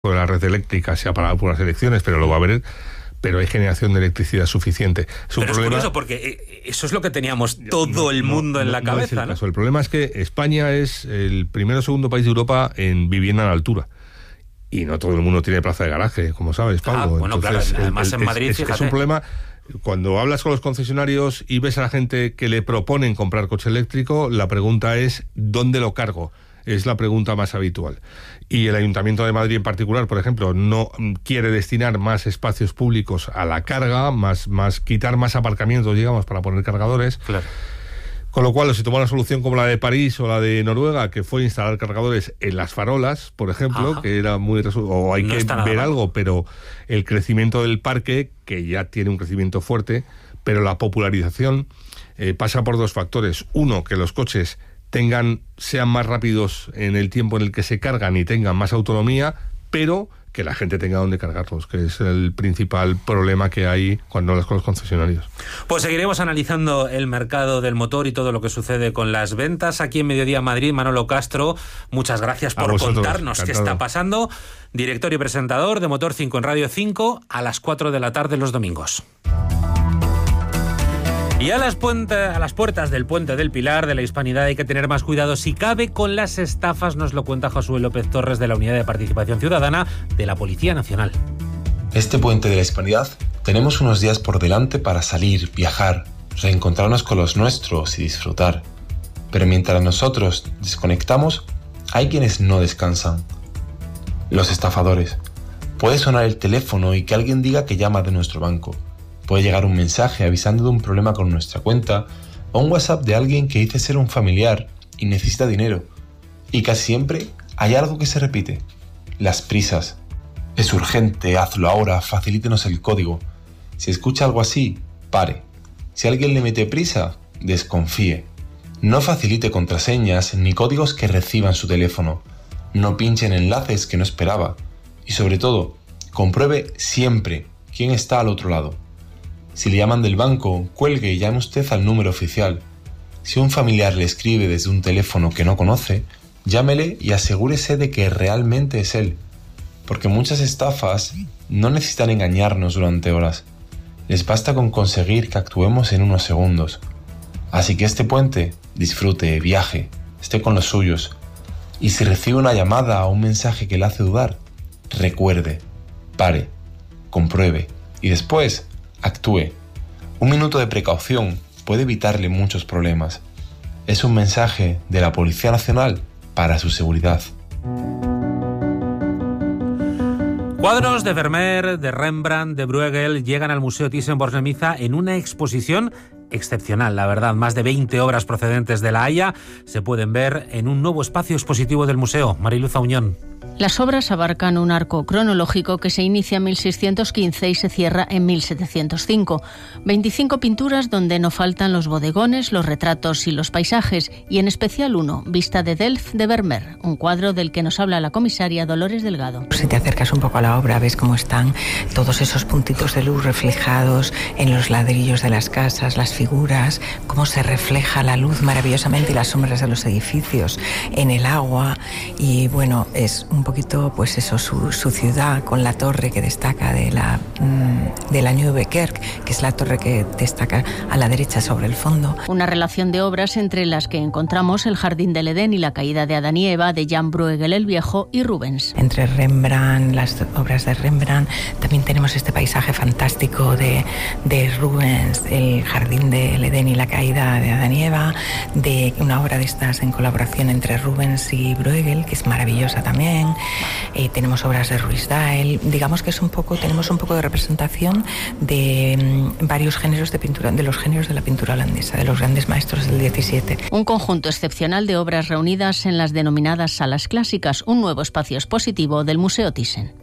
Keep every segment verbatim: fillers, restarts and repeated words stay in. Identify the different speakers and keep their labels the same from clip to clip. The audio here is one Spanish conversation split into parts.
Speaker 1: de la red eléctrica se ha parado por las elecciones, pero lo va a haber, pero hay generación de electricidad suficiente.
Speaker 2: Es un pero problema... es curioso porque eso es lo que teníamos todo no, el mundo no, en no, la cabeza.
Speaker 1: No es el caso. El problema es que España es el primero o segundo país de Europa en vivienda en altura. Y no todo el mundo tiene plaza de garaje, como sabes, Pablo.
Speaker 2: Ah, bueno,
Speaker 1: Entonces,
Speaker 2: claro, además
Speaker 1: el, el,
Speaker 2: en Madrid,
Speaker 1: es,
Speaker 2: fíjate.
Speaker 1: Es un problema. Cuando hablas con los concesionarios y ves a la gente que le proponen comprar coche eléctrico, la pregunta es ¿dónde lo cargo? Es la pregunta más habitual. Y el Ayuntamiento de Madrid en particular, por ejemplo, no quiere destinar más espacios públicos a la carga, más, más quitar más aparcamientos, digamos, para poner cargadores.
Speaker 2: Claro.
Speaker 1: Con lo cual, si toma una solución como la de París o la de Noruega, que fue instalar cargadores en las farolas, por ejemplo, Ajá. que era muy... o hay no que ver algo, pero el crecimiento del parque, que ya tiene un crecimiento fuerte, pero la popularización eh, pasa por dos factores. Uno, que los coches tengan sean más rápidos en el tiempo en el que se cargan y tengan más autonomía, pero que la gente tenga donde cargarlos, que es el principal problema que hay cuando hablas con los concesionarios.
Speaker 2: Pues seguiremos analizando el mercado del motor y todo lo que sucede con las ventas. Aquí en Mediodía Madrid, Manolo Castro, muchas gracias por contarnos encantado. Qué está pasando. Director y presentador de Motor cinco en Radio cinco a las cuatro de la tarde los domingos. Y a las, puente, a las puertas del Puente del Pilar de la Hispanidad hay que tener más cuidado si cabe con las estafas, nos lo cuenta Josué López Torres de la Unidad de Participación Ciudadana de la Policía Nacional.
Speaker 3: Este Puente de la Hispanidad tenemos unos días por delante para salir, viajar, reencontrarnos con los nuestros y disfrutar. Pero mientras nosotros desconectamos, hay quienes no descansan. Los estafadores. Puede sonar el teléfono y que alguien diga que llama de nuestro banco. Puede llegar un mensaje avisando de un problema con nuestra cuenta o un WhatsApp de alguien que dice ser un familiar y necesita dinero. Y casi siempre hay algo que se repite. Las prisas. Es urgente, hazlo ahora, facilítenos el código. Si escucha algo así, pare. Si alguien le mete prisa, desconfíe. No facilite contraseñas ni códigos que reciba en su teléfono. No pinche en enlaces que no esperaba. Y sobre todo, compruebe siempre quién está al otro lado. Si le llaman del banco, cuelgue y llame usted al número oficial. Si un familiar le escribe desde un teléfono que no conoce, llámele y asegúrese de que realmente es él. Porque muchas estafas no necesitan engañarnos durante horas. Les basta con conseguir que actuemos en unos segundos. Así que este puente, disfrute, viaje, esté con los suyos. Y si recibe una llamada o un mensaje que le hace dudar, recuerde, pare, compruebe y después actúe. Un minuto de precaución puede evitarle muchos problemas. Es un mensaje de la Policía Nacional para su seguridad.
Speaker 2: Cuadros de Vermeer, de Rembrandt, de Bruegel llegan al Museo Thyssen-Bornemisza en una exposición excepcional, la verdad. Más de veinte obras procedentes de La Haya se pueden ver en un nuevo espacio expositivo del museo. Mariluz Auñón.
Speaker 4: Las obras abarcan un arco cronológico que se inicia en mil seiscientos quince y se cierra en mil setecientos cinco. veinticinco pinturas donde no faltan los bodegones, los retratos y los paisajes, y en especial uno, Vista de Delft de Vermeer, un cuadro del que nos habla la comisaria Dolores Delgado.
Speaker 5: Si te acercas un poco a la obra, ves cómo están todos esos puntitos de luz reflejados en los ladrillos de las casas, las figuras, cómo se refleja la luz maravillosamente y las sombras de los edificios en el agua. Y bueno, es un poquito, pues eso, su, su ciudad con la torre que destaca de la, mmm, de la Nieuwe Kerk, que es la torre que destaca a la derecha sobre el fondo.
Speaker 4: Una relación de obras entre las que encontramos el Jardín del Edén y la caída de Adán y Eva de Jan Bruegel el Viejo y Rubens.
Speaker 5: Entre Rembrandt, las obras de Rembrandt, también tenemos este paisaje fantástico de, de Rubens, el Jardín del Edén y la caída de Adán y Eva, de una obra de estas en colaboración entre Rubens y Bruegel, que es maravillosa también. Eh, tenemos obras de Ruysdael. Digamos que es un poco, tenemos un poco de representación de um, varios géneros de pintura, de los géneros de la pintura holandesa, de los grandes maestros del diecisiete.
Speaker 4: Un conjunto excepcional de obras reunidas en las denominadas salas clásicas, un nuevo espacio expositivo del Museo Thyssen.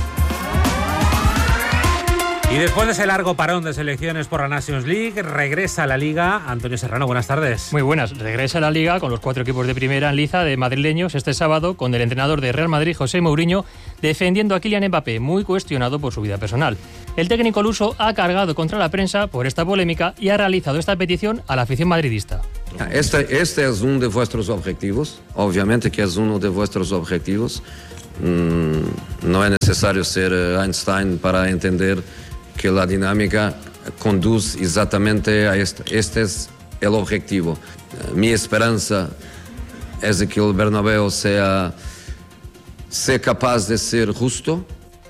Speaker 2: Y después de ese largo parón de selecciones por la Nations League, regresa a la Liga. Antonio Serrano, buenas tardes.
Speaker 6: Muy buenas. Regresa a la Liga con los cuatro equipos de primera en liza de madrileños este sábado, con el entrenador de Real Madrid, José Mourinho, defendiendo a Kylian Mbappé, muy cuestionado por su vida personal. El técnico luso ha cargado contra la prensa por esta polémica y ha realizado esta petición a la afición madridista.
Speaker 7: Este, este es uno de vuestros objetivos, obviamente que es uno de vuestros objetivos. Mm, no es necesario ser Einstein para entender que la dinámica conduce exactamente a esto. Este es el objetivo. Mi esperanza es de que el Bernabéu sea, sea capaz de ser justo.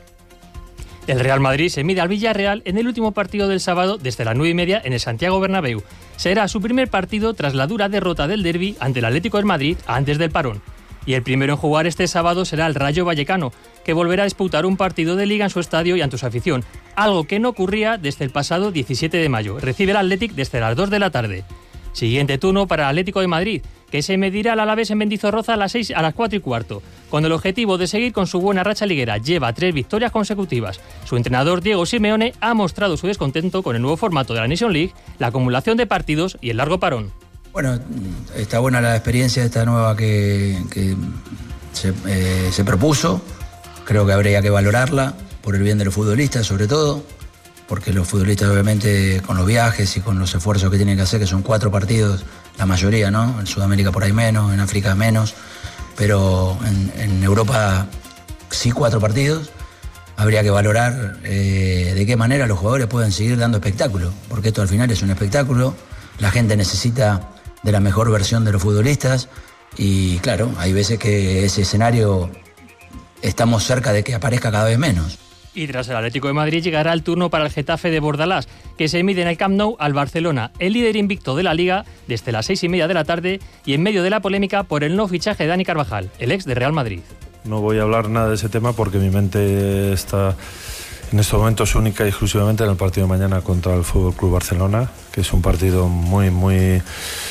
Speaker 6: El Real Madrid se mide al Villarreal en el último partido del sábado desde las nueve y media en el Santiago Bernabéu. Será su primer partido tras la dura derrota del derbi ante el Atlético de Madrid antes del parón. Y el primero en jugar este sábado será el Rayo Vallecano, que volverá a disputar un partido de Liga en su estadio y ante su afición, algo que no ocurría desde el pasado diecisiete de mayo. Recibe el Athletic desde las dos de la tarde. Siguiente turno para el Atlético de Madrid, que se medirá al Alavés en Mendizorroza a las seis a las cuatro y cuarto, con el objetivo de seguir con su buena racha liguera. Lleva tres victorias consecutivas. Su entrenador Diego Simeone ha mostrado su descontento con el nuevo formato de la Nation League, la acumulación de partidos y el largo parón.
Speaker 8: Bueno, está buena la experiencia esta nueva que, que se, eh, se propuso. Creo que habría que valorarla por el bien de los futbolistas, sobre todo, porque los futbolistas obviamente con los viajes y con los esfuerzos que tienen que hacer, que son cuatro partidos, la mayoría, ¿no? En Sudamérica por ahí menos, en África menos, pero en, en Europa sí cuatro partidos. Habría que valorar eh, de qué manera los jugadores pueden seguir dando espectáculo, porque esto al final es un espectáculo, la gente necesita de la mejor versión de los futbolistas y claro, hay veces que ese escenario estamos cerca de que aparezca cada vez menos.
Speaker 6: Y tras el Atlético de Madrid llegará el turno para el Getafe de Bordalás, que se mide en el Camp Nou al Barcelona, el líder invicto de la Liga, desde las seis y media de la tarde y en medio de la polémica por el no fichaje de Dani Carvajal, el ex de Real Madrid.
Speaker 9: No voy a hablar nada de ese tema porque mi mente está en estos momentos única y exclusivamente en el partido de mañana contra el F C Barcelona, que es un partido muy, muy,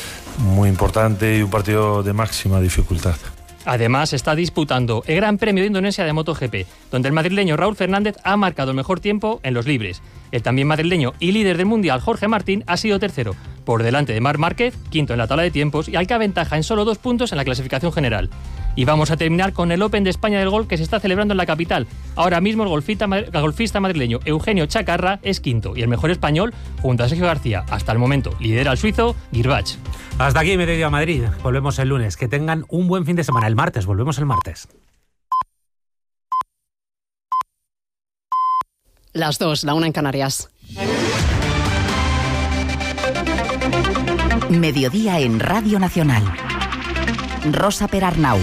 Speaker 9: muy importante y un partido de máxima dificultad.
Speaker 6: Además, está disputando el Gran Premio de Indonesia de MotoGP, donde el madrileño Raúl Fernández ha marcado el mejor tiempo en los libres. El también madrileño y líder del Mundial Jorge Martín ha sido tercero, por delante de Marc Márquez, quinto en la tabla de tiempos y al que aventaja en solo dos puntos en la clasificación general. Y vamos a terminar con el Open de España del golf que se está celebrando en la capital. Ahora mismo el golfista, el golfista madrileño Eugenio Chacarra es quinto y el mejor español, junto a Sergio García, hasta el momento lidera el suizo Girbach.
Speaker 2: Hasta aquí Mediodía Madrid. Volvemos el lunes. Que tengan un buen fin de semana. El martes, volvemos el martes.
Speaker 10: Las dos, la una en Canarias.
Speaker 11: Mediodía en Radio Nacional. Rosa Perarnau.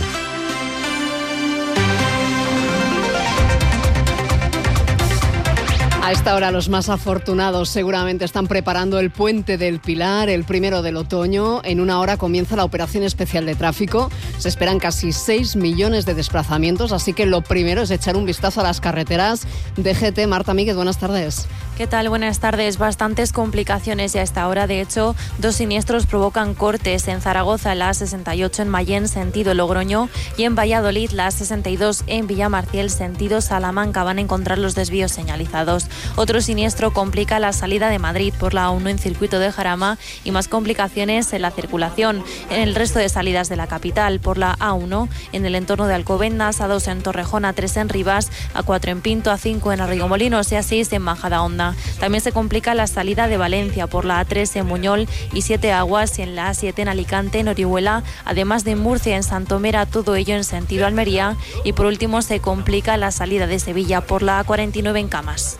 Speaker 10: A esta hora los más afortunados seguramente están preparando el Puente del Pilar, el primero del otoño. En una hora comienza la operación especial de tráfico. Se esperan casi seis millones de desplazamientos, así que lo primero es echar un vistazo a las carreteras. D G T, Marta Míguez, buenas tardes.
Speaker 12: ¿Qué tal? Buenas tardes. Bastantes complicaciones y a esta hora. De hecho, dos siniestros provocan cortes en Zaragoza, la A sesenta y ocho en Mayén, sentido Logroño, y en Valladolid, la A sesenta y dos en Villamarciel, sentido Salamanca. Van a encontrar los desvíos señalizados. Otro siniestro complica la salida de Madrid por la A uno en circuito de Jarama y más complicaciones en la circulación en el resto de salidas de la capital, por la A uno en el entorno de Alcobendas, A dos en Torrejón, A tres en Rivas, A cuatro en Pinto, A cinco en Arrigomolinos y A seis en Majadahonda. También se complica la salida de Valencia por la A tres en Muñol y Siete Aguas y en la A siete en Alicante, en Orihuela, además de en Murcia, en Santomera, todo ello en sentido Almería. Y por último se complica la salida de Sevilla por la A cuarenta y nueve en Camas.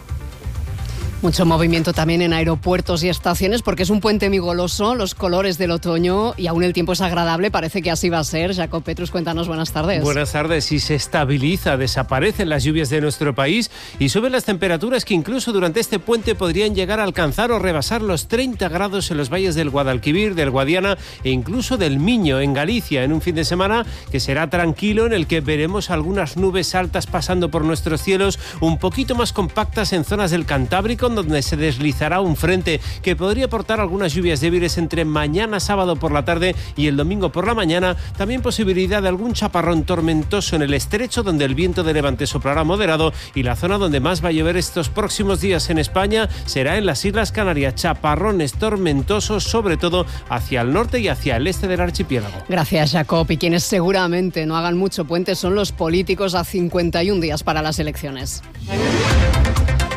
Speaker 10: Mucho movimiento también en aeropuertos y estaciones porque es un puente muy goloso, los colores del otoño y aún el tiempo es agradable, parece que así va a ser. Jacob Petrus, cuéntanos, buenas tardes.
Speaker 13: Buenas tardes. Y se estabiliza, desaparecen las lluvias de nuestro país y suben las temperaturas que incluso durante este puente podrían llegar a alcanzar o rebasar los treinta grados en los valles del Guadalquivir, del Guadiana e incluso del Miño en Galicia, en un fin de semana que será tranquilo, en el que veremos algunas nubes altas pasando por nuestros cielos, un poquito más compactas en zonas del Cantábrico, donde se deslizará un frente que podría aportar algunas lluvias débiles entre mañana sábado por la tarde y el domingo por la mañana. También posibilidad de algún chaparrón tormentoso en el estrecho, donde el viento de levante soplará moderado, y la zona donde más va a llover estos próximos días en España será en las Islas Canarias. Chaparrones tormentosos, sobre todo hacia el norte y hacia el este del archipiélago.
Speaker 10: Gracias, Jacob. Y quienes seguramente no hagan mucho puente son los políticos a cincuenta y un días para las elecciones.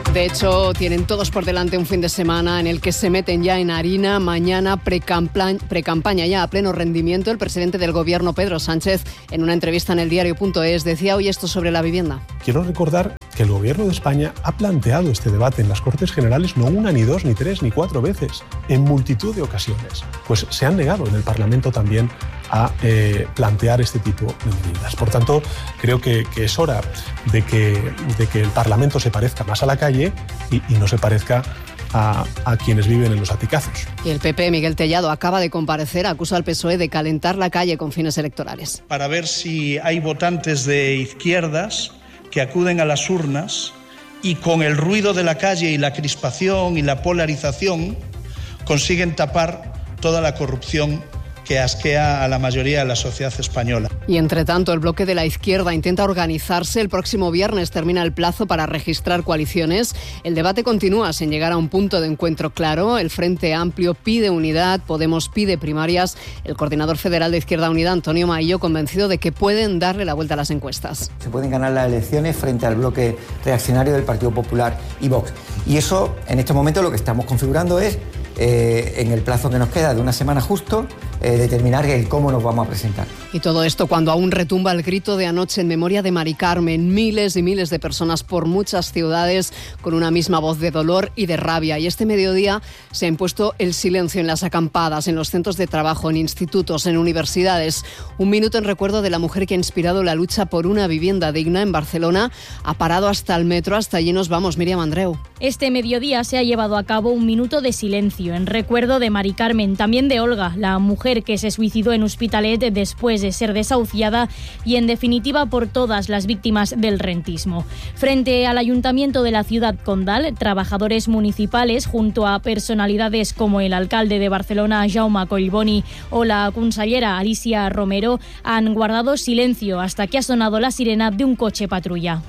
Speaker 10: De hecho, tienen todos por delante un fin de semana en el que se meten ya en harina. Mañana, pre-campaña, pre-campaña ya a pleno rendimiento. El presidente del Gobierno, Pedro Sánchez, en una entrevista en el diario punto es, decía hoy esto sobre la vivienda.
Speaker 14: Quiero recordar que el Gobierno de España ha planteado este debate en las Cortes Generales no una, ni dos, ni tres, ni cuatro veces, en multitud de ocasiones. Pues se han negado en el Parlamento también a eh, plantear este tipo de medidas. Por tanto, creo que, que es hora de que, de que el Parlamento se parezca más a la calle y, y no se parezca a, a quienes viven en los aticazos.
Speaker 10: Y el P P, Miguel Tellado, acaba de comparecer, acusa al P S O E de calentar la calle con fines electorales.
Speaker 15: Para ver si hay votantes de izquierdas que acuden a las urnas y con el ruido de la calle y la crispación y la polarización consiguen tapar toda la corrupción que asquea a la mayoría de la sociedad española.
Speaker 10: Y entre tanto, el bloque de la izquierda intenta organizarse. El próximo viernes termina el plazo para registrar coaliciones. El debate continúa sin llegar a un punto de encuentro claro. El Frente Amplio pide unidad, Podemos pide primarias. El coordinador federal de Izquierda Unida, Antonio Maillo, convencido de que pueden darle la vuelta a las encuestas.
Speaker 16: Se pueden ganar las elecciones frente al bloque reaccionario del Partido Popular y Vox. Y eso, en este momento, lo que estamos configurando es, eh, en el plazo que nos queda de una semana justo, eh, determinar el cómo nos vamos a presentar.
Speaker 10: Y todo esto cuando aún retumba el grito de anoche en memoria de Mari Carmen. Miles y miles de personas por muchas ciudades con una misma voz de dolor y de rabia. Y este mediodía se ha impuesto el silencio en las acampadas, en los centros de trabajo, en institutos, en universidades. Un minuto en recuerdo de la mujer que ha inspirado la lucha por una vivienda digna en Barcelona. Ha parado hasta el metro, hasta allí nos vamos. Miriam Andreu.
Speaker 17: Este mediodía se ha llevado a cabo un minuto de silencio en recuerdo de Mari Carmen, también de Olga, la mujer que se suicidó en Hospitalet después de ser desahuciada, y en definitiva por todas las víctimas del rentismo. Frente al Ayuntamiento de la ciudad condal, trabajadores municipales junto a personalidades como el alcalde de Barcelona, Jaume Collboni, o la consellera Alicia Romero han guardado silencio hasta que ha sonado la sirena de un coche patrulla.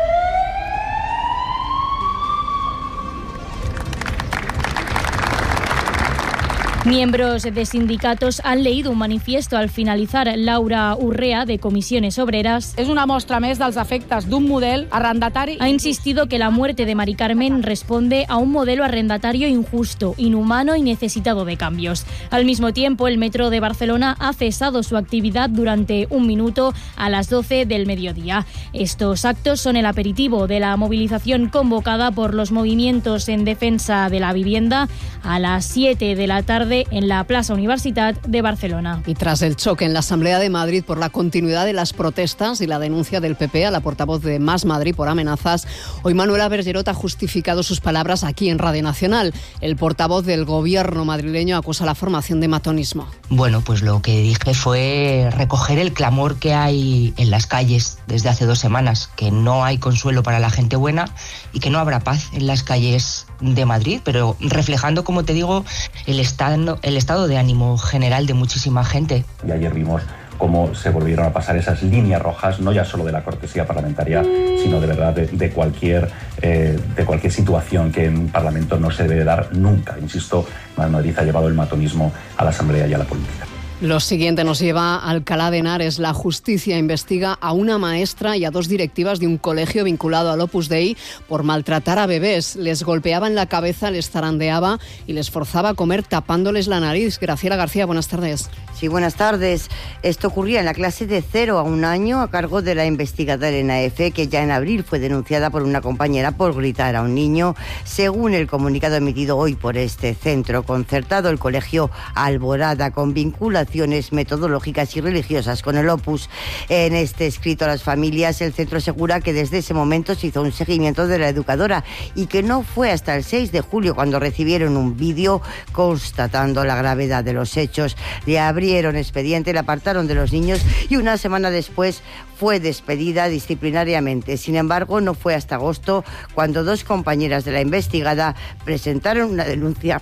Speaker 17: Miembros de sindicatos han leído un manifiesto al finalitzar. Laura Urrea, de Comisiones Obreras,
Speaker 18: és una mostra més dels efectes d'un model arrendatari.
Speaker 17: Ha insistido que la muerte de Mari Carmen responde a un modelo arrendatario injusto, inhumano y necesitado de cambios. Al mismo tiempo, el Metro de Barcelona ha cesado su actividad durante un minuto a las doce del mediodía. Estos actos son el aperitivo de la movilización convocada por los movimientos en defensa de la vivienda a las siete de la tarde en la Plaza Universitat de Barcelona.
Speaker 10: Y tras el choque en la Asamblea de Madrid por la continuidad de las protestas y la denuncia del P P a la portavoz de Más Madrid por amenazas, hoy Manuela Bergerot ha justificado sus palabras aquí en Radio Nacional. El portavoz del gobierno madrileño acusa la formación de matonismo.
Speaker 19: Bueno, pues lo que dije fue recoger el clamor que hay en las calles desde hace dos semanas, que no hay consuelo para la gente buena y que no habrá paz en las calles de Madrid, pero reflejando, como te digo, el estado, el estado de ánimo general de muchísima gente.
Speaker 20: Y ayer vimos cómo se volvieron a pasar esas líneas rojas, no ya solo de la cortesía parlamentaria, sino de verdad de, de, cualquier, eh, de cualquier situación que en un Parlamento no se debe dar nunca. Insisto, Madrid ha llevado el matonismo a la Asamblea y a la política.
Speaker 10: Lo siguiente nos lleva a Alcalá de Henares. La justicia investiga a una maestra y a dos directivas de un colegio vinculado al Opus Dei por maltratar a bebés. Les golpeaba en la cabeza, les zarandeaba y les forzaba a comer tapándoles la nariz. Graciela García, buenas tardes.
Speaker 21: Sí, buenas tardes. Esto ocurría en la clase de cero a un año a cargo de la investigadora Elena F., que ya en abril fue denunciada por una compañera por gritar a un niño. Según el comunicado emitido hoy por este centro concertado, el colegio Alborada, con vinculación metodológicas y religiosas con el Opus. En este escrito a las familias, el centro asegura que desde ese momento se hizo un seguimiento de la educadora y que no fue hasta el seis de julio cuando recibieron un vídeo constatando la gravedad de los hechos. Le abrieron expediente, le apartaron de los niños y una semana después fue despedida disciplinariamente. Sin embargo, no fue hasta agosto cuando dos compañeras de la investigada presentaron una denuncia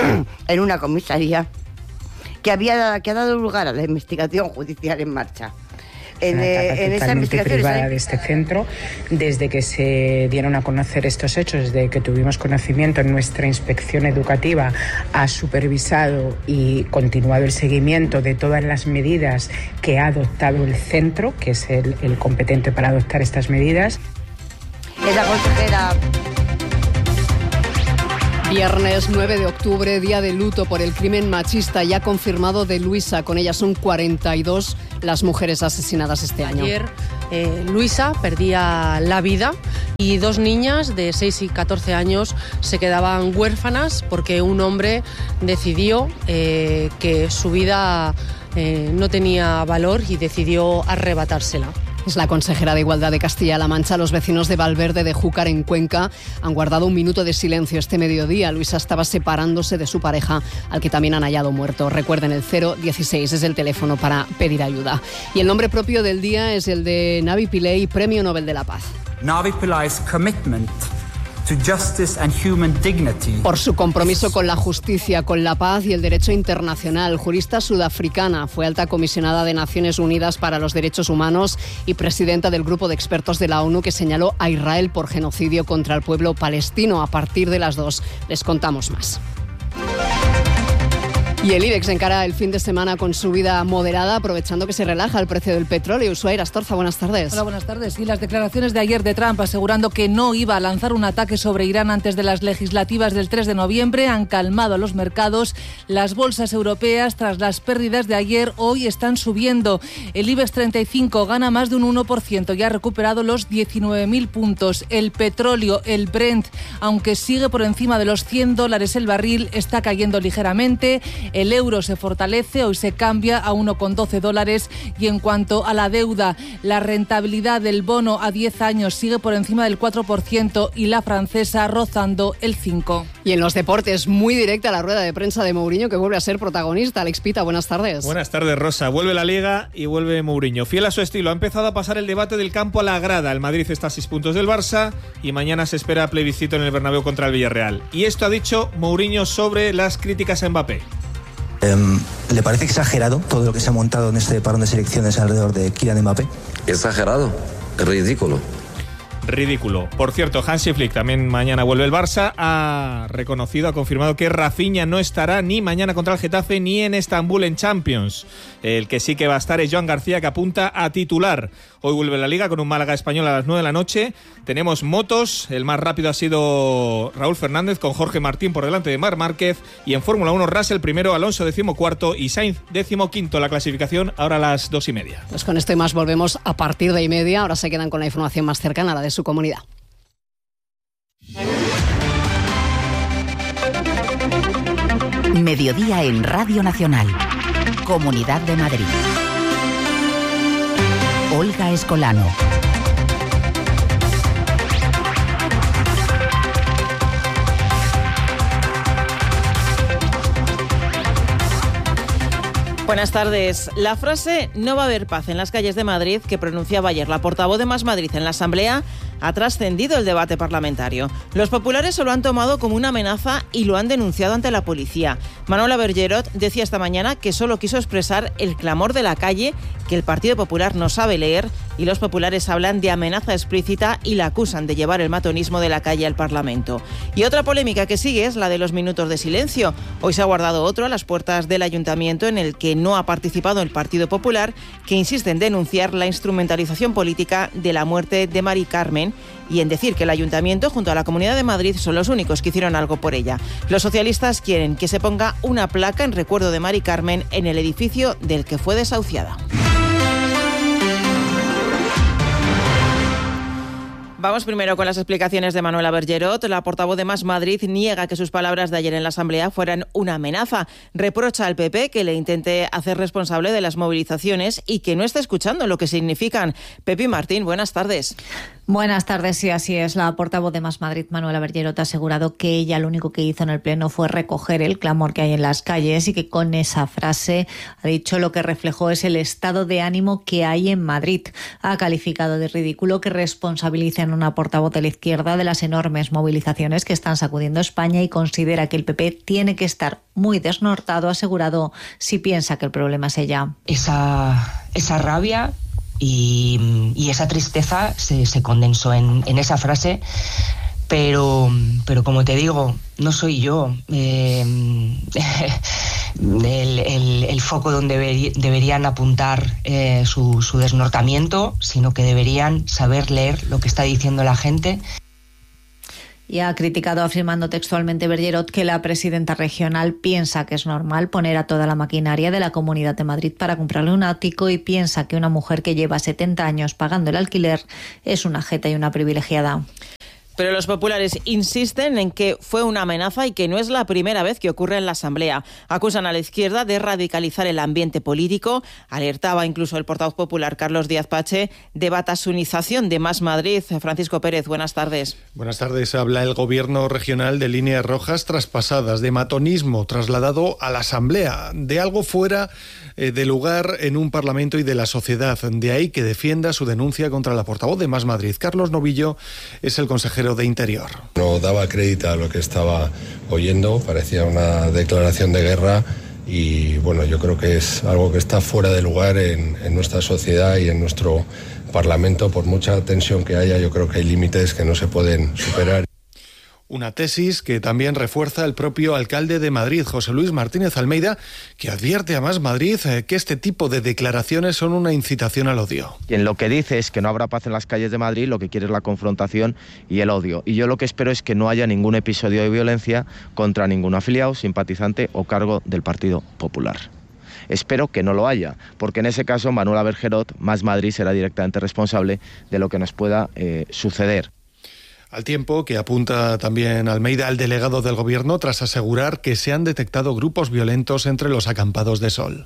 Speaker 21: en una comisaría que había que ha dado lugar a la investigación judicial en marcha.
Speaker 22: En, eh, en esa investigación privada hay... de este centro, desde que se dieron a conocer estos hechos, desde que tuvimos conocimiento, nuestra inspección educativa ha supervisado y continuado el seguimiento de todas las medidas que ha adoptado el centro, que es el, el competente para adoptar estas medidas.
Speaker 21: Es la consejera
Speaker 10: Viernes nueve de octubre, día de luto por el crimen machista ya confirmado de Luisa. Con ella son cuarenta y dos las mujeres asesinadas este año.
Speaker 1: Ayer eh, Luisa perdía la vida y dos niñas de seis y catorce años se quedaban huérfanas porque un hombre decidió eh, que su vida eh, no tenía valor y decidió arrebatársela.
Speaker 10: Es la consejera de Igualdad de Castilla-La Mancha. Los vecinos de Valverde de Júcar, en Cuenca, han guardado un minuto de silencio este mediodía. Luisa estaba separándose de su pareja, al que también han hallado muerto. Recuerden, el cero dieciséis es el teléfono para pedir ayuda. Y el nombre propio del día es el de Navi Pillay, Premio Nobel de la Paz.
Speaker 3: Navi Pillay's commitment to justice and human dignity.
Speaker 10: Por su compromiso con la justicia, con la paz y el derecho internacional. Jurista sudafricana, fue alta comisionada de Naciones Unidas para los Derechos Humanos y presidenta del grupo de expertos de la ONU que señaló a Israel por genocidio contra el pueblo palestino. A partir de las dos les contamos más. Y el IBEX encara el fin de semana con subida moderada, aprovechando que se relaja el precio del petróleo. Ushuaia Astorza, buenas tardes.
Speaker 23: Hola, buenas tardes. Y las declaraciones de ayer de Trump asegurando que no iba a lanzar un ataque sobre Irán antes de las legislativas del tres de noviembre han calmado a los mercados. Las bolsas europeas, tras las pérdidas de ayer, hoy están subiendo. El IBEX treinta y cinco gana más de un uno por ciento y ha recuperado los diecinueve mil puntos. El petróleo, el Brent, aunque sigue por encima de los cien dólares el barril, está cayendo ligeramente. El euro se fortalece, hoy se cambia a uno con doce dólares. Y en cuanto a la deuda, la rentabilidad del bono a diez años sigue por encima del cuatro por ciento y la francesa rozando el cinco por ciento.
Speaker 10: Y en los deportes, muy directa la rueda de prensa de Mourinho, que vuelve a ser protagonista. Alex Pita, buenas tardes.
Speaker 24: Buenas tardes, Rosa. Vuelve la Liga y vuelve Mourinho. Fiel a su estilo, ha empezado a pasar el debate del campo a la grada. El Madrid está a seis puntos del Barça y mañana se espera plebiscito en el Bernabéu contra el Villarreal. Y esto ha dicho Mourinho sobre las críticas a Mbappé.
Speaker 25: Um, ¿Le parece exagerado todo lo que se ha montado en este parón de selecciones alrededor de Kylian Mbappé?
Speaker 7: Exagerado, ridículo.
Speaker 24: Ridículo. Por cierto, Hansi Flick, también mañana vuelve el Barça, ha reconocido, ha confirmado que Rafinha no estará ni mañana contra el Getafe ni en Estambul en Champions. El que sí que va a estar es Joan García, que apunta a titular. Hoy vuelve la Liga con un Málaga Español a las nueve de la noche. Tenemos motos, el más rápido ha sido Raúl Fernández con Jorge Martín por delante de Marc Márquez. Y en Fórmula uno, Russell primero, Alonso decimocuarto y Sainz decimoquinto. La clasificación ahora a las dos y media.
Speaker 10: Pues con esto y más volvemos a partir de y media. Ahora se quedan con la información más cercana, la de su comunidad.
Speaker 11: Mediodía en Radio Nacional. Comunidad de Madrid. Olga Escolano.
Speaker 26: Buenas tardes. La frase "no va a haber paz en las calles de Madrid" que pronunciaba ayer la portavoz de Más Madrid en la Asamblea ha trascendido el debate parlamentario. Los populares se lo han tomado como una amenaza y lo han denunciado ante la policía. Manuela Bergerot decía esta mañana que solo quiso expresar el clamor de la calle, que el Partido Popular no sabe leer, y los populares hablan de amenaza explícita y la acusan de llevar el matonismo de la calle al Parlamento. Y otra polémica que sigue es la de los minutos de silencio. Hoy se ha guardado otro a las puertas del Ayuntamiento en el que no ha participado el Partido Popular, que insiste en denunciar la instrumentalización política de la muerte de Mari Carmen y en decir que el Ayuntamiento junto a la Comunidad de Madrid son los únicos que hicieron algo por ella. Los socialistas quieren que se ponga una placa en recuerdo de Mari Carmen en el edificio del que fue desahuciada. Vamos primero con las explicaciones de Manuela Bergerot. La portavoz de Más Madrid niega que sus palabras de ayer en la Asamblea fueran una amenaza. Reprocha al P P que le intente hacer responsable de las movilizaciones y que no esté escuchando lo que significan. Pepi Martín, buenas tardes.
Speaker 27: Buenas tardes, sí, así es. La portavoz de Más Madrid, Manuela Bergerot, ha asegurado que ella lo único que hizo en el Pleno fue recoger el clamor que hay en las calles y que con esa frase, ha dicho, lo que reflejó es el estado de ánimo que hay en Madrid. Ha calificado de ridículo que responsabilicen a una portavoz de la izquierda de las enormes movilizaciones que están sacudiendo España y considera que el P P tiene que estar muy desnortado, asegurado, si piensa que el problema es ella.
Speaker 19: Esa, esa rabia y, y esa tristeza se, se condensó en, en esa frase, pero, pero como te digo, no soy yo eh, el, el, el foco donde deberí, deberían apuntar eh, su, su desnortamiento, sino que deberían saber leer lo que está diciendo la gente.
Speaker 27: Y ha criticado, afirmando textualmente Bergerot, que la presidenta regional piensa que es normal poner a toda la maquinaria de la Comunidad de Madrid para comprarle un ático y piensa que una mujer que lleva setenta años pagando el alquiler es una jeta y una privilegiada.
Speaker 26: Pero los populares insisten en que fue una amenaza y que no es la primera vez que ocurre en la Asamblea. Acusan a la izquierda de radicalizar el ambiente político. Alertaba incluso el portavoz popular Carlos Díaz Pache de batasunización de Más Madrid. Francisco Pérez, buenas tardes.
Speaker 2: Buenas tardes. Habla el gobierno regional de líneas rojas traspasadas, de matonismo trasladado a la Asamblea, de algo fuera eh, de lugar en un Parlamento y de la sociedad. De ahí que defienda su denuncia contra la portavoz de Más Madrid. Carlos Novillo es el consejero de Interior.
Speaker 4: No daba crédito a lo que estaba oyendo, parecía una declaración de guerra y bueno, yo creo que es algo que está fuera de lugar en, en nuestra sociedad y en nuestro Parlamento. Por mucha tensión que haya, yo creo que hay límites que no se pueden superar.
Speaker 2: Una tesis que también refuerza el propio alcalde de Madrid, José Luis Martínez Almeida, que advierte a Más Madrid eh, que este tipo de declaraciones son una incitación al odio.
Speaker 5: Quien lo que dice es que no habrá paz en las calles de Madrid, lo que quiere es la confrontación y el odio. Y yo lo que espero es que no haya ningún episodio de violencia contra ningún afiliado, simpatizante o cargo del Partido Popular. Espero que no lo haya, porque en ese caso Manuela Bergerot, Más Madrid, será directamente responsable de lo que nos pueda eh, suceder.
Speaker 2: Al tiempo que apunta también Almeida al delegado del gobierno tras asegurar que se han detectado grupos violentos entre los acampados de sol.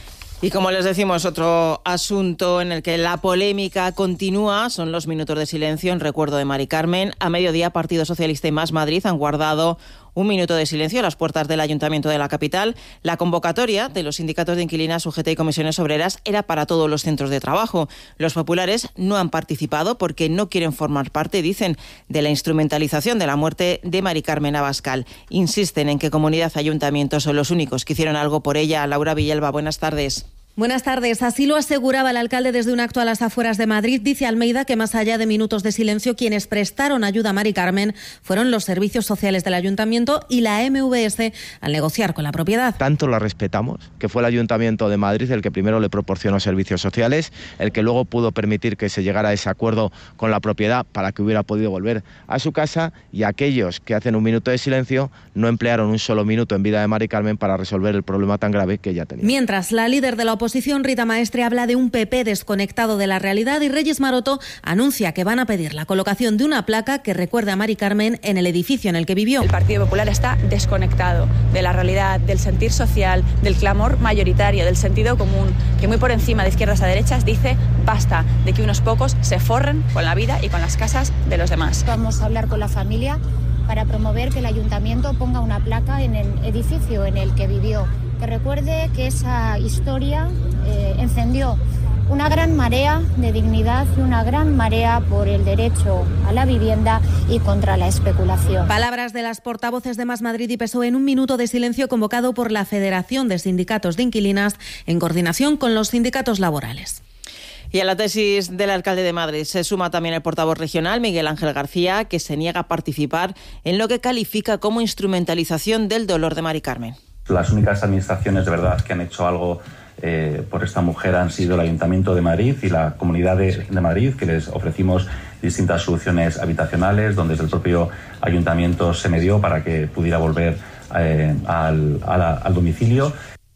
Speaker 26: Y como les decimos, otro asunto en el que la polémica continúa son los minutos de silencio en recuerdo de Mari Carmen. A mediodía, Partido Socialista y Más Madrid han guardado un minuto de silencio a las puertas del Ayuntamiento de la capital. La convocatoria de los sindicatos de inquilinas, U G T y comisiones obreras era para todos los centros de trabajo. Los populares no han participado porque no quieren formar parte, dicen, de la instrumentalización de la muerte de Mari Carmen Abascal. Insisten en que comunidad y ayuntamientos son los únicos que hicieron algo por ella. Laura Villalba, buenas tardes.
Speaker 6: Buenas tardes. Así lo aseguraba el alcalde desde un acto a las afueras de Madrid. Dice Almeida que más allá de minutos de silencio, quienes prestaron ayuda a Mari Carmen fueron los servicios sociales del ayuntamiento y la M V S al negociar con la propiedad.
Speaker 5: Tanto la respetamos, que fue el Ayuntamiento de Madrid el que primero le proporcionó servicios sociales, el que luego pudo permitir que se llegara a ese acuerdo con la propiedad para que hubiera podido volver a su casa, y aquellos que hacen un minuto de silencio no emplearon un solo minuto en vida de Mari Carmen para resolver el problema tan grave que ella tenía.
Speaker 6: Mientras, la líder de la oposición, Rita Maestre, habla de un P P desconectado de la realidad y Reyes Maroto anuncia que van a pedir la colocación de una placa que recuerde a Mari Carmen en el edificio en el que vivió.
Speaker 8: El Partido Popular está desconectado de la realidad, del sentir social, del clamor mayoritario, del sentido común, que muy por encima de izquierdas a derechas dice basta de que unos pocos se forren con la vida y con las casas de los demás.
Speaker 9: Vamos a hablar con la familia para promover que el ayuntamiento ponga una placa en el edificio en el que vivió, que recuerde que esa historia eh, encendió una gran marea de dignidad y una gran marea por el derecho a la vivienda y contra la especulación.
Speaker 6: Palabras de las portavoces de Más Madrid y P S O E en un minuto de silencio convocado por la Federación de Sindicatos de Inquilinas en coordinación con los sindicatos laborales.
Speaker 26: Y a la tesis del alcalde de Madrid se suma también el portavoz regional, Miguel Ángel García, que se niega a participar en lo que califica como instrumentalización del dolor de Mari Carmen.
Speaker 20: Las únicas administraciones de verdad que han hecho algo eh, por esta mujer han sido el Ayuntamiento de Madrid y la Comunidad de, de Madrid, que les ofrecimos distintas soluciones habitacionales, donde desde el propio Ayuntamiento se medió para que pudiera volver eh, al, a la, al domicilio.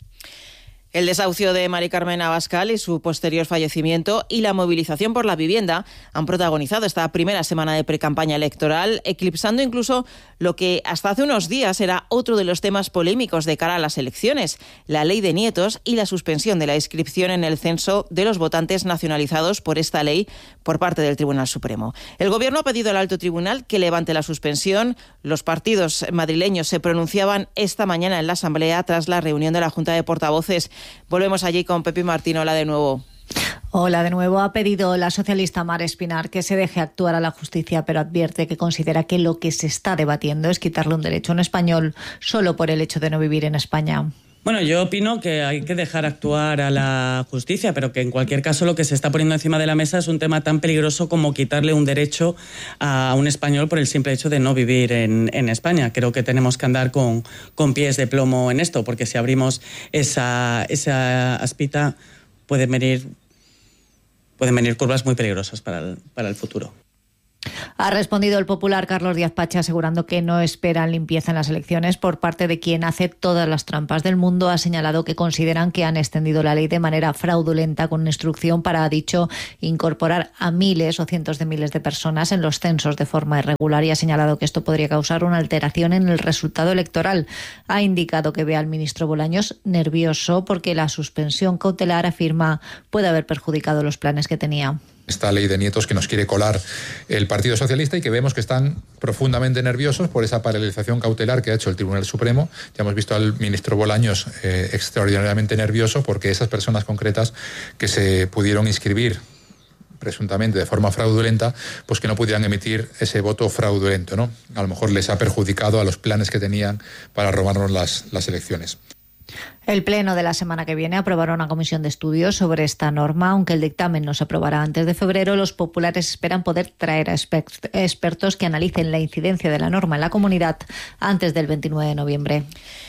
Speaker 26: El desahucio de Mari Carmen Abascal y su posterior fallecimiento y la movilización por la vivienda han protagonizado esta primera semana de precampaña electoral, eclipsando incluso lo que hasta hace unos días era otro de los temas polémicos de cara a las elecciones, la ley de nietos y la suspensión de la inscripción en el censo de los votantes nacionalizados por esta ley por parte del Tribunal Supremo. El Gobierno ha pedido al Alto Tribunal que levante la suspensión. Los partidos madrileños se pronunciaban esta mañana en la Asamblea tras la reunión de la Junta de Portavoces. Volvemos allí con Pepi Martín. Hola de nuevo.
Speaker 27: Hola de nuevo. Ha pedido la socialista Mar Espinar que se deje actuar a la justicia, pero advierte que considera que lo que se está debatiendo es quitarle un derecho a un español solo por el hecho de no vivir en España.
Speaker 12: Bueno, yo opino que hay que dejar actuar a la justicia, pero que en cualquier caso lo que se está poniendo encima de la mesa es un tema tan peligroso como quitarle un derecho a un español por el simple hecho de no vivir en, en España. Creo que tenemos que andar con, con pies de plomo en esto, porque si abrimos esa, esa aspita pueden venir, pueden venir curvas muy peligrosas para el, para el futuro.
Speaker 27: Ha respondido el popular Carlos Díaz Pache asegurando que no esperan limpieza en las elecciones por parte de quien hace todas las trampas del mundo. Ha señalado que consideran que han extendido la ley de manera fraudulenta con instrucción para, ha dicho, incorporar a miles o cientos de miles de personas en los censos de forma irregular y ha señalado que esto podría causar una alteración en el resultado electoral. Ha indicado que ve al ministro Bolaños nervioso porque la suspensión cautelar, afirma, puede haber perjudicado los planes que tenía.
Speaker 13: Esta ley de nietos que nos quiere colar el Partido Socialista y que vemos que están profundamente nerviosos por esa paralización cautelar que ha hecho el Tribunal Supremo. Ya hemos visto al ministro Bolaños eh, extraordinariamente nervioso porque esas personas concretas que se pudieron inscribir presuntamente de forma fraudulenta, pues que no pudieran emitir ese voto fraudulento, ¿no? A lo mejor les ha perjudicado a los planes que tenían para robarnos las, las elecciones.
Speaker 27: El pleno de la semana que viene aprobará una comisión de estudios sobre esta norma. Aunque el dictamen no se aprobará antes de febrero, los populares esperan poder traer a expertos que analicen la incidencia de la norma en la comunidad antes del veintinueve de noviembre.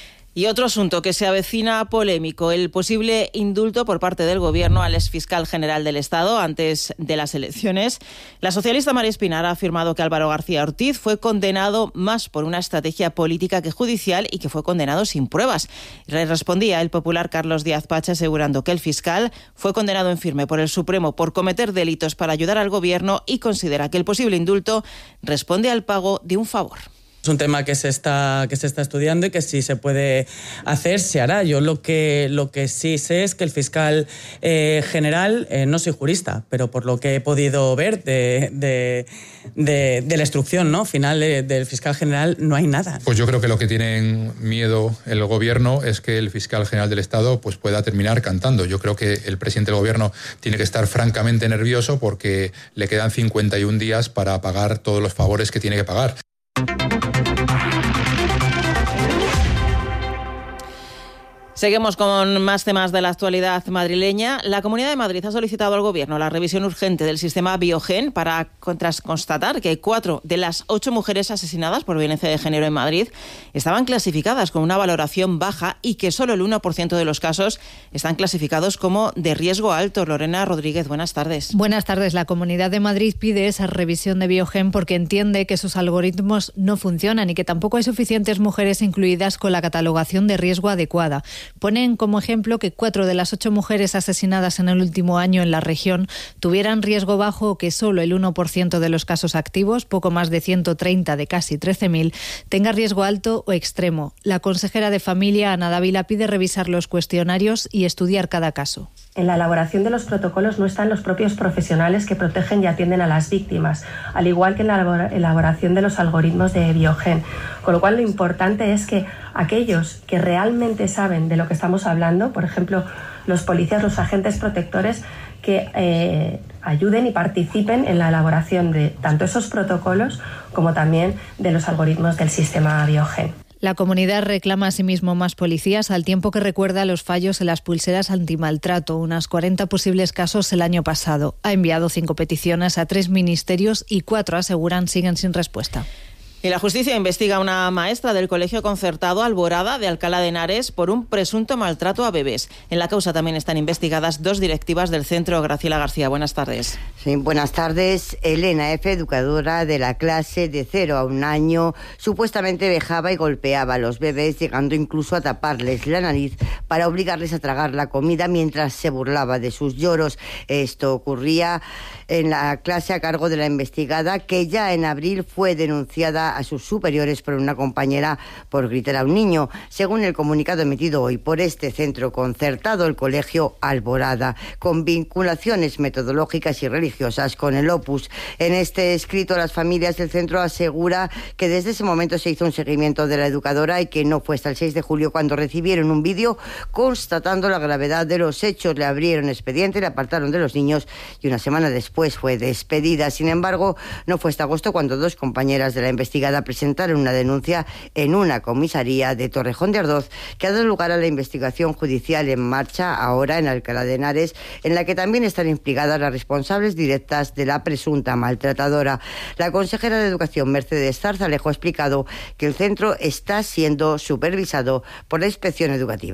Speaker 26: Y otro asunto que se avecina polémico, el posible indulto por parte del Gobierno al exfiscal general del Estado antes de las elecciones. La socialista María Espinar ha afirmado que Álvaro García Ortiz fue condenado más por una estrategia política que judicial y que fue condenado sin pruebas. Le respondía el popular Carlos Díaz Pache asegurando que el fiscal fue condenado en firme por el Supremo por cometer delitos para ayudar al Gobierno y considera que el posible indulto responde al pago de un favor.
Speaker 12: Es un tema que se está que se está estudiando y que si se puede hacer, se hará. Yo lo que lo que sí sé es que el fiscal eh, general, eh, no soy jurista, pero por lo que he podido ver de, de, de, de la instrucción, ¿no? final de, del fiscal general, no hay nada.
Speaker 13: Pues yo creo que lo que tienen miedo el Gobierno es que el fiscal general del Estado pues pueda terminar cantando. Yo creo que el presidente del Gobierno tiene que estar francamente nervioso porque le quedan cincuenta y un días para pagar todos los favores que tiene que pagar.
Speaker 26: Seguimos con más temas de la actualidad madrileña. La Comunidad de Madrid ha solicitado al Gobierno la revisión urgente del sistema Biogen para tras constatar que cuatro de las ocho mujeres asesinadas por violencia de género en Madrid estaban clasificadas con una valoración baja y que solo el uno por ciento de los casos están clasificados como de riesgo alto. Lorena Rodríguez, buenas tardes.
Speaker 14: Buenas tardes. La Comunidad de Madrid pide esa revisión de Biogen porque entiende que sus algoritmos no funcionan y que tampoco hay suficientes mujeres incluidas con la catalogación de riesgo adecuada. Ponen como ejemplo que cuatro de las ocho mujeres asesinadas en el último año en la región tuvieran riesgo bajo o que solo el uno por ciento de los casos activos, poco más de ciento treinta de casi trece mil, tenga riesgo alto o extremo. La consejera de Familia, Ana Dávila, pide revisar los cuestionarios y estudiar cada caso.
Speaker 15: En la elaboración de los protocolos no están los propios profesionales que protegen y atienden a las víctimas, al igual que en la elaboración de los algoritmos de Biogen. Con lo cual lo importante es que aquellos que realmente saben de lo que estamos hablando, por ejemplo, los policías, los agentes protectores, que eh, ayuden y participen en la elaboración de tanto esos protocolos como también de los algoritmos del sistema Biogen.
Speaker 14: La comunidad reclama asimismo más policías, al tiempo que recuerda los fallos en las pulseras antimaltrato, unas cuarenta posibles casos el año pasado. Ha enviado cinco peticiones a tres ministerios y cuatro, aseguran, siguen sin respuesta.
Speaker 26: Y la justicia investiga a una maestra del colegio concertado Alborada de Alcalá de Henares por un presunto maltrato a bebés. En la causa también están investigadas dos directivas del centro. Graciela García, buenas tardes.
Speaker 21: Sí, buenas tardes. Elena F., educadora de la clase de cero a un año, supuestamente vejaba y golpeaba a los bebés, llegando incluso a taparles la nariz para obligarles a tragar la comida mientras se burlaba de sus lloros. Esto ocurría en la clase a cargo de la investigada, que ya en abril fue denunciada a sus superiores por una compañera por gritar a un niño. Según el comunicado emitido hoy por este centro concertado, el colegio Alborada, con vinculaciones metodológicas y religiosas con el Opus. En este escrito, las familias del centro asegura que desde ese momento se hizo un seguimiento de la educadora y que no fue hasta el seis de julio cuando recibieron un vídeo constatando la gravedad de los hechos. Le abrieron expediente, le apartaron de los niños y una semana después fue despedida. Sin embargo, no fue hasta agosto cuando dos compañeras de la investigada presentaron una denuncia en una comisaría de Torrejón de Ardoz, que ha dado lugar a la investigación judicial en marcha ahora en Alcalá de Henares, en la que también están implicadas las responsables directas de la presunta maltratadora. La consejera de Educación, Mercedes Zarzalejo, ha explicado que el centro está siendo supervisado por la Inspección Educativa.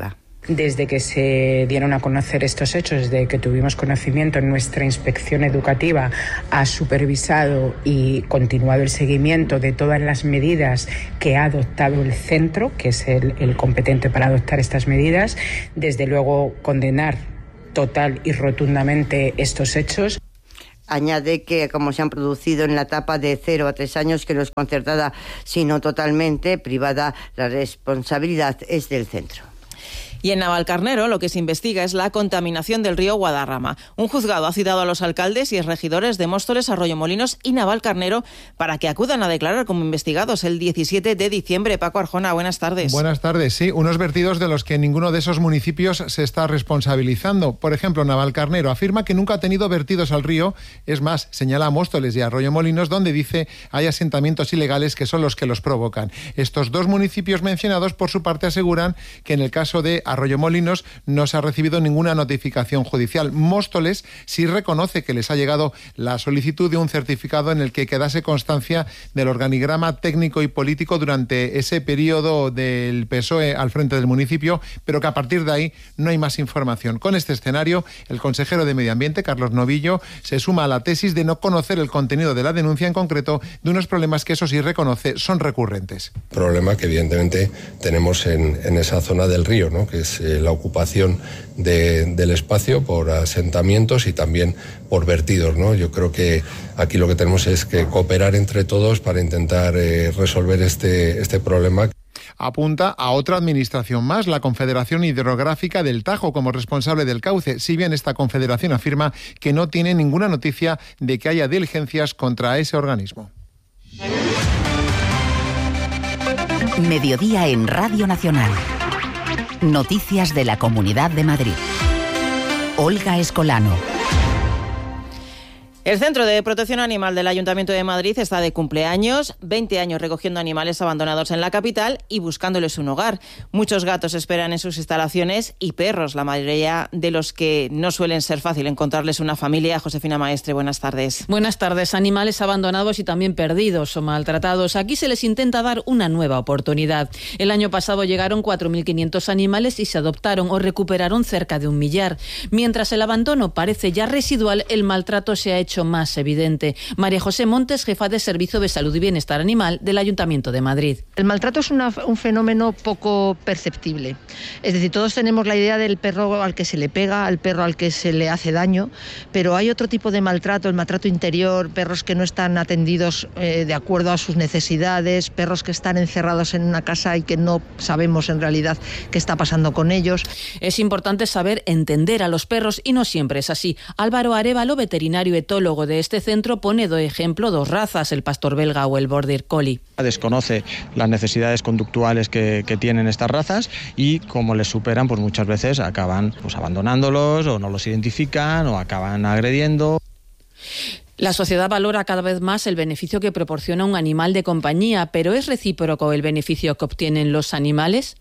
Speaker 1: Desde que se dieron a conocer estos hechos, desde que tuvimos conocimiento, nuestra inspección educativa ha supervisado y continuado el seguimiento de todas las medidas que ha adoptado el centro, que es el, el competente para adoptar estas medidas. Desde luego, condenar total y rotundamente estos hechos.
Speaker 21: Añade que, como se han producido en la etapa de cero a tres años, que no es concertada, sino totalmente privada, la responsabilidad es del centro.
Speaker 26: Y en Navalcarnero lo que se investiga es la contaminación del río Guadarrama. Un juzgado ha citado a los alcaldes y regidores de Móstoles, Arroyomolinos y Navalcarnero para que acudan a declarar como investigados el diecisiete de diciembre. Paco Arjona, buenas tardes.
Speaker 3: Buenas tardes, sí. Unos vertidos de los que ninguno de esos municipios se está responsabilizando. Por ejemplo, Navalcarnero afirma que nunca ha tenido vertidos al río. Es más, señala a Móstoles y a Arroyomolinos, donde dice hay asentamientos ilegales que son los que los provocan. Estos dos municipios mencionados, por su parte, aseguran que en el caso de Arroyomolinos no se ha recibido ninguna notificación judicial. Móstoles sí reconoce que les ha llegado la solicitud de un certificado en el que quedase constancia del organigrama técnico y político durante ese periodo del P S O E al frente del municipio, pero que a partir de ahí no hay más información. Con este escenario, el consejero de Medio Ambiente, Carlos Novillo, se suma a la tesis de no conocer el contenido de la denuncia, en concreto de unos problemas que eso sí reconoce son recurrentes.
Speaker 4: Problema que evidentemente tenemos en, en esa zona del río, ¿no? Que es eh, la ocupación de, del espacio por asentamientos y también por vertidos, ¿no? Yo creo que aquí lo que tenemos es que cooperar entre todos para intentar eh, resolver este, este problema.
Speaker 3: Apunta a otra administración más, la Confederación Hidrográfica del Tajo, como responsable del cauce, si bien esta confederación afirma que no tiene ninguna noticia de que haya diligencias contra ese organismo.
Speaker 11: Mediodía en Radio Nacional. Noticias de la Comunidad de Madrid. Olga Escolano.
Speaker 26: El Centro de Protección Animal del Ayuntamiento de Madrid está de cumpleaños, veinte años recogiendo animales abandonados en la capital y buscándoles un hogar. Muchos gatos esperan en sus instalaciones y perros, la mayoría de los que no suelen ser fácil encontrarles una familia. Josefina Maestre, buenas tardes.
Speaker 16: Buenas tardes. Animales abandonados y también perdidos o maltratados. Aquí se les intenta dar una nueva oportunidad. El año pasado llegaron cuatro mil quinientos animales y se adoptaron o recuperaron cerca de un millar. Mientras el abandono parece ya residual, el maltrato se ha hecho más evidente. María José Montes, jefa de Servicio de Salud y Bienestar Animal del Ayuntamiento de Madrid.
Speaker 17: El maltrato es una, un fenómeno poco perceptible. Es decir, todos tenemos la idea del perro al que se le pega, al perro al que se le hace daño, pero hay otro tipo de maltrato, el maltrato interior, perros que no están atendidos eh, de acuerdo a sus necesidades, perros que están encerrados en una casa y que no sabemos en realidad qué está pasando con ellos.
Speaker 16: Es importante saber entender a los perros y no siempre es así. Álvaro Arévalo, veterinario etólogo de este centro, pone de ejemplo dos razas, el pastor belga o el border collie.
Speaker 18: Desconoce las necesidades conductuales que, que tienen estas razas y como les superan, pues muchas veces acaban pues abandonándolos o no los identifican o acaban agrediendo.
Speaker 16: La sociedad valora cada vez más el beneficio que proporciona un animal de compañía, pero ¿es recíproco el beneficio que obtienen los animales?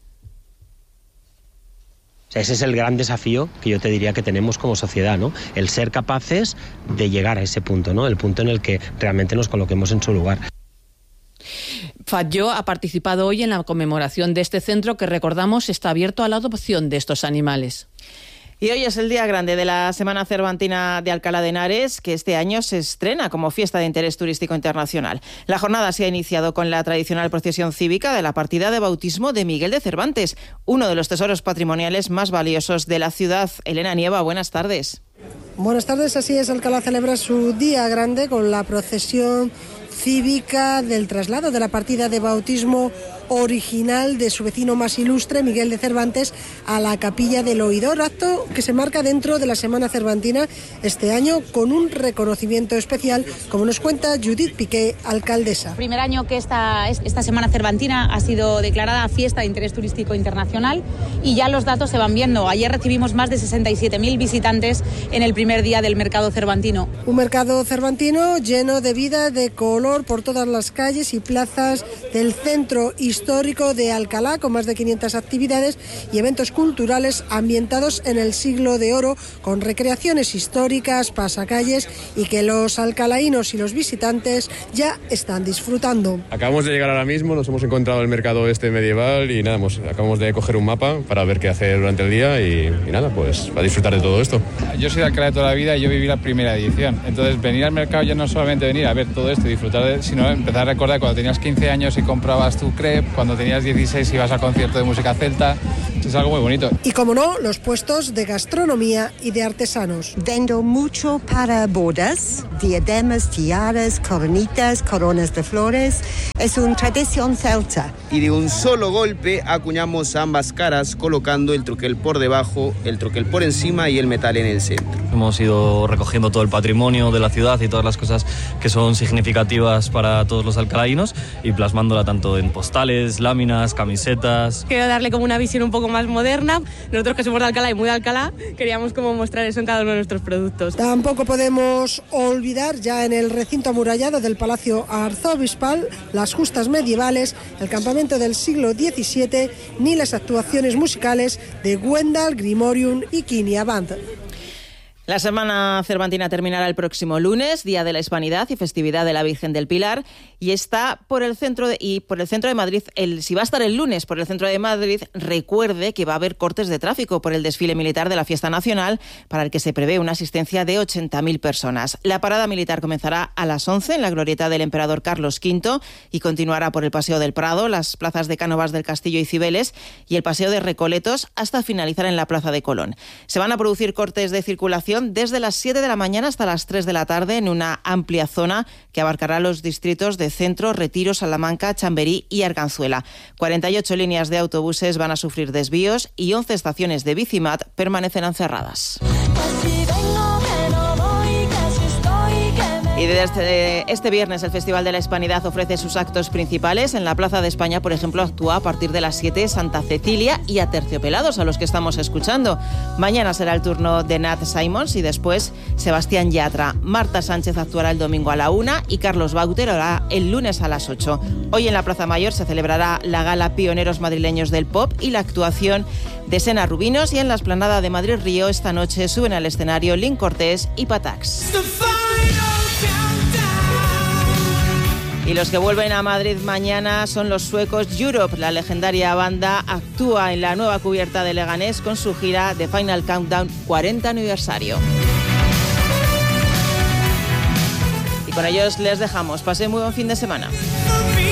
Speaker 22: Ese es el gran desafío que yo te diría que tenemos como sociedad, ¿no? El ser capaces de llegar a ese punto, ¿no? El punto en el que realmente nos coloquemos en su lugar.
Speaker 16: Fatjo ha participado hoy en la conmemoración de este centro que, recordamos, está abierto a la adopción de estos animales.
Speaker 26: Y hoy es el día grande de la Semana Cervantina de Alcalá de Henares, que este año se estrena como fiesta de interés turístico internacional. La jornada se ha iniciado con la tradicional procesión cívica de la partida de bautismo de Miguel de Cervantes, uno de los tesoros patrimoniales más valiosos de la ciudad. Elena Nieva, buenas tardes.
Speaker 23: Buenas tardes, así es, Alcalá celebra su día grande con la procesión cívica del traslado de la partida de bautismo original de su vecino más ilustre, Miguel de Cervantes, a la Capilla del Oidor, acto que se marca dentro de la Semana Cervantina este año con un reconocimiento especial, como nos cuenta Judith Piqué, alcaldesa.
Speaker 28: Primer año que esta, esta Semana Cervantina ha sido declarada fiesta de interés turístico internacional y ya los datos se van viendo. Ayer recibimos más de sesenta y siete mil visitantes en el primer día del mercado cervantino.
Speaker 23: Un mercado cervantino lleno de vida, de color por todas las calles y plazas del centro y histórico de Alcalá con más de quinientas actividades y eventos culturales ambientados en el siglo de oro con recreaciones históricas, pasacalles y que los alcalaínos y los visitantes ya están disfrutando.
Speaker 2: Acabamos de llegar ahora mismo, nos hemos encontrado el mercado este medieval y nada, pues, acabamos de coger un mapa para ver qué hacer durante el día y, y nada, pues a disfrutar de todo esto.
Speaker 5: Yo soy de Alcalá de toda la vida y yo viví la primera edición, entonces venir al mercado ya no es solamente venir a ver todo esto y disfrutar, de, sino empezar a recordar cuando tenías quince años y comprabas tu crepe, cuando tenías dieciséis ibas al concierto de música celta, es algo muy bonito.
Speaker 23: Y como no, los puestos de gastronomía y de artesanos.
Speaker 7: Vendo mucho para bodas, diademas, tiaras, coronitas, coronas de flores. Es una tradición celta.
Speaker 8: Y de un solo golpe acuñamos ambas caras colocando el troquel por debajo, el troquel por encima y el metal en el centro.
Speaker 10: Hemos ido recogiendo todo el patrimonio de la ciudad y todas las cosas que son significativas para todos los alcalaínos y plasmándola tanto en postales, láminas, camisetas.
Speaker 19: Quiero darle como una visión un poco más moderna. Nosotros que somos de Alcalá y muy de Alcalá, queríamos como mostrar eso en cada uno de nuestros productos.
Speaker 23: Tampoco podemos olvidar ya en el recinto amurallado del Palacio Arzobispal las justas medievales, el campamento del siglo diecisiete ni las actuaciones musicales de Gwendal, Grimorium y Kinia Band.
Speaker 26: La Semana Cervantina terminará el próximo lunes, Día de la Hispanidad y festividad de la Virgen del Pilar, y está por el centro de, y por el centro de Madrid. El, si va a estar el lunes por el centro de Madrid, recuerde que va a haber cortes de tráfico por el desfile militar de la Fiesta Nacional, para el que se prevé una asistencia de ochenta mil personas. La parada militar comenzará a las once en la glorieta del Emperador Carlos quinto y continuará por el Paseo del Prado, las plazas de Cánovas del Castillo y Cibeles y el Paseo de Recoletos hasta finalizar en la Plaza de Colón. Se van a producir cortes de circulación desde las siete de la mañana hasta las tres de la tarde en una amplia zona que abarcará los distritos de Centro, Retiro, Salamanca, Chamberí y Arganzuela. cuarenta y ocho líneas de autobuses van a sufrir desvíos y once estaciones de Bicimat permanecerán cerradas. Y desde este viernes el Festival de la Hispanidad ofrece sus actos principales. En la Plaza de España, por ejemplo, actúa a partir de las siete Santa Cecilia y Aterciopelados, a los que estamos escuchando. Mañana será el turno de Nat Simons y después Sebastián Yatra. Marta Sánchez actuará el domingo a la una y Carlos Bauter hará el lunes a las ocho. Hoy en la Plaza Mayor se celebrará la gala Pioneros Madrileños del Pop y la actuación de Sena Rubinos, y en la Explanada de Madrid Río esta noche suben al escenario Lin Cortés y Patax. Y los que vuelven a Madrid mañana son los suecos Europe. La legendaria banda actúa en la nueva cubierta de Leganés con su gira de Final Countdown cuarenta aniversario. Y con ellos les dejamos. Pasen muy buen fin de semana.